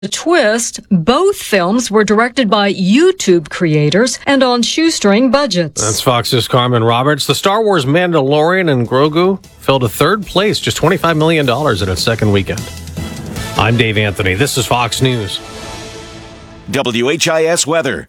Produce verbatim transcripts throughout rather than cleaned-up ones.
The twist, both films were directed by YouTube creators and on shoestring budgets. That's Fox's Carmen Roberts. The Star Wars Mandalorian and Grogu fell to third place, just twenty-five million dollars in its second weekend. I'm Dave Anthony. This is Fox News. W H I S weather.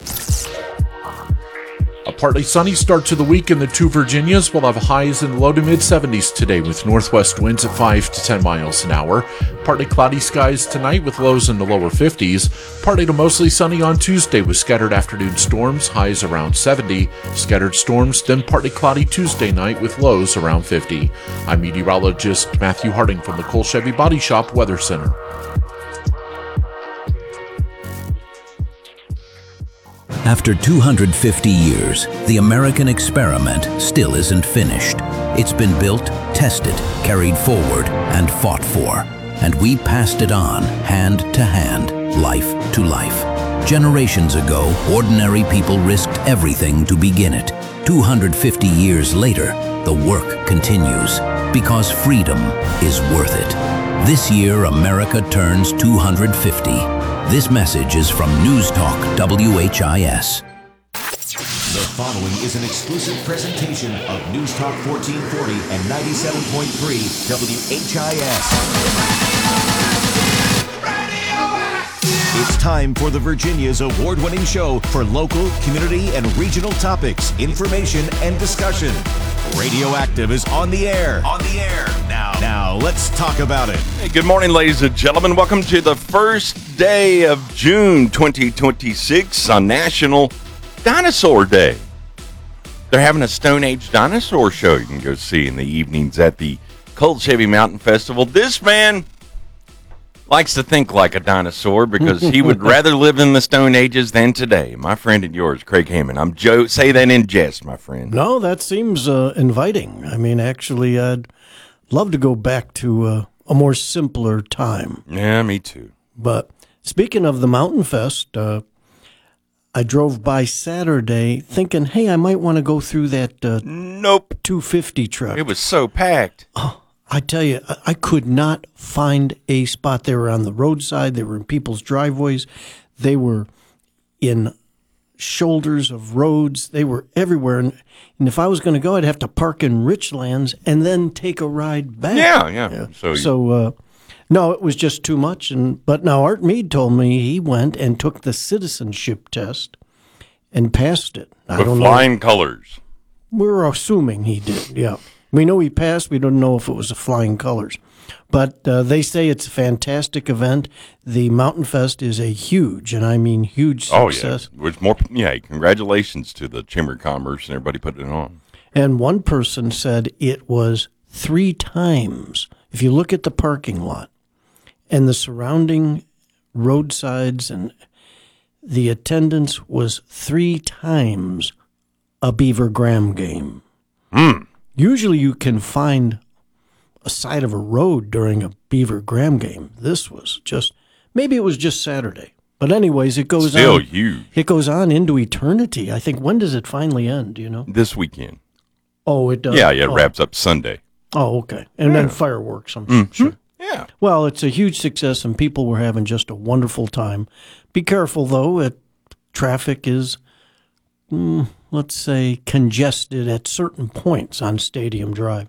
A partly sunny start to the week in the two Virginias. We'll have highs in the low to mid seventies today with northwest winds at five to ten miles an hour. Partly cloudy skies tonight with lows in the lower fifties. Partly to mostly sunny on Tuesday with scattered afternoon storms, highs around seventy. Scattered storms, then partly cloudy Tuesday night with lows around fifty. I'm meteorologist Matthew Harding from the Cole Chevy Body Shop Weather Center. After two hundred fifty years, the American experiment still isn't finished. It's been built, tested, carried forward, and fought for. And we passed it on, hand to hand, life to life. Generations ago, ordinary people risked everything to begin it. two hundred fifty years later, the work continues, because freedom is worth it. This year, America turns two hundred fifty. This message is from News Talk W H I S. The following is an exclusive presentation of News Talk fourteen forty and ninety-seven point three W H I S. It's time for the Virginia's award-winning show for local, community, and regional topics, information, and discussion. Radioactive is on the air. On the air. Now, now let's talk about it. Hey, good morning, ladies and gentlemen. Welcome to the first day of June twenty twenty-six on National Dinosaur Day. They're having a Stone Age dinosaur show you can go see in the evenings at the Cole Chevy Mountain Festival. This man likes to think like a dinosaur because he would rather live in the Stone Ages than today. My friend and yours, Craig Hammond. I'm Joe. Say that in jest, my friend. No, that seems uh, inviting. I mean, actually, I'd love to go back to uh, a more simpler time. Yeah, me too. But speaking of the Mountain Fest, uh, I drove by Saturday thinking, hey, I might want to go through that uh, nope two fifty truck. It was so packed. Oh, I tell you, I could not find a spot. They were on the roadside. They were in people's driveways. They were in shoulders of roads. They were everywhere. And, and if I was going to go, I'd have to park in Richlands and then take a ride back. Yeah, yeah. yeah. So, so uh, no, it was just too much. And But now Art Mead told me he went and took the citizenship test and passed it. I With don't flying know. colors. We're assuming he did, yeah. We know he passed. We don't know if it was a flying colors. But uh, they say it's a fantastic event. The Mountain Fest is a huge, and I mean huge success. Oh, yeah. It was more, yeah, congratulations to the Chamber of Commerce and everybody putting it on. And one person said it was three times. If you look at the parking lot and the surrounding roadsides, and the attendance was three times a Beaver Graham game. Hmm. Usually you can find a side of a road during a Beaver Graham game. This was just, maybe it was just Saturday. But anyways, it goes Still on. Still huge. It goes on into eternity. I think, when does it finally end, do you know? This weekend. Oh, it does? Yeah, yeah, it oh. wraps up Sunday. Oh, okay. And yeah. then fireworks, I'm mm-hmm. sure. Yeah. Well, it's a huge success, and people were having just a wonderful time. Be careful, though. It, traffic is... Mm, let's say, congested at certain points on Stadium Drive.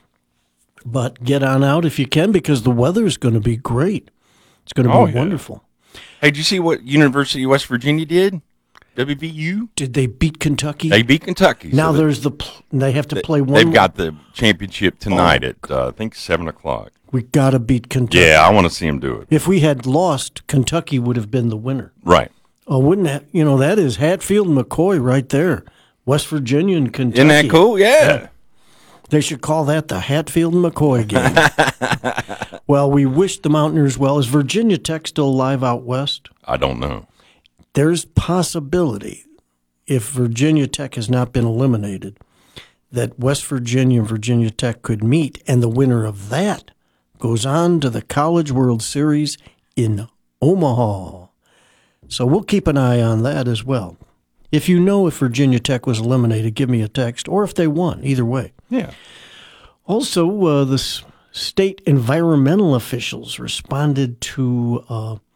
But get on out if you can, because the weather is going to be great. It's going to oh, be yeah. wonderful. Hey, did you see what University of West Virginia did? W V U? Did they beat Kentucky? They beat Kentucky. Now so there's the, pl- they have to they, play one. They've got the championship tonight oh. at, uh, I think, seven o'clock. We got to beat Kentucky. Yeah, I want to see them do it. If we had lost, Kentucky would have been the winner. Right. Oh, wouldn't that, you know, that is Hatfield and McCoy right there. West Virginia and Kentucky. Isn't that cool? Yeah. yeah. They should call that the Hatfield and McCoy game. Well, we wish the Mountaineers well. Is Virginia Tech still alive out west? I don't know. There's possibility, if Virginia Tech has not been eliminated, that West Virginia and Virginia Tech could meet, and the winner of that goes on to the College World Series in Omaha. So we'll keep an eye on that as well. If you know if Virginia Tech was eliminated, give me a text, or if they won, either way. Yeah. Also, uh, the s- state environmental officials responded to uh,